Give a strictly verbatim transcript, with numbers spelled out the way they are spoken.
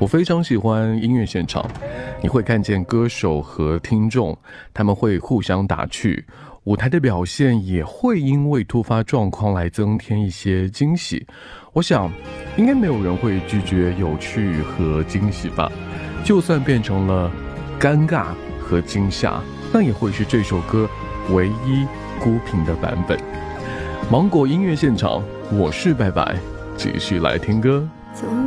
我非常喜欢音乐现场，你会看见歌手和听众，他们会互相打趣，舞台的表现也会因为突发状况来增添一些惊喜。我想应该没有人会拒绝有趣和惊喜吧，就算变成了尴尬和惊吓，那也会是这首歌唯一孤品的版本。芒果音乐现场，我是白白，继续来听歌。